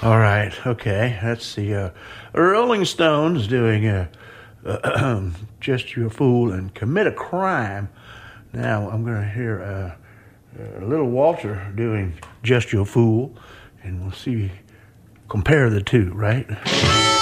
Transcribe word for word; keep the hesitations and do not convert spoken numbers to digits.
All right, okay. That's the uh, Rolling Stones doing uh, uh, Just You a Fool and Commit a Crime. Now I'm going to hear uh, uh, Little Walter doing Just You a Fool, and we'll see, compare the two, right?